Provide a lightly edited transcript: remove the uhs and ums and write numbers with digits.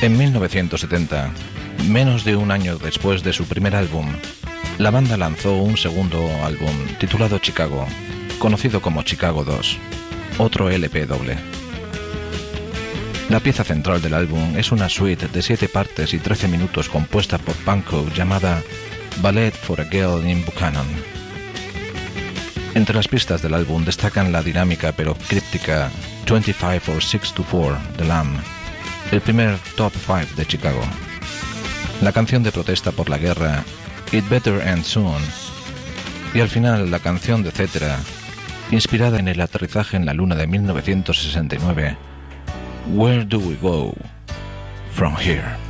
En 1970, menos de un año después de su primer álbum, la banda lanzó un segundo álbum titulado Chicago, conocido como Chicago 2, otro LP doble. La pieza central del álbum es una suite de 7 partes y 13 minutos compuesta por Pankow llamada Ballet for a Girl in Buchanan. Entre las pistas del álbum destacan la dinámica pero críptica 25 or 6 to 4 de Lamb, el primer top 5 de Chicago, la canción de protesta por la guerra It Better End Soon y al final la canción de Cetera, inspirada en el aterrizaje en la luna de 1969, Where Do We Go From Here?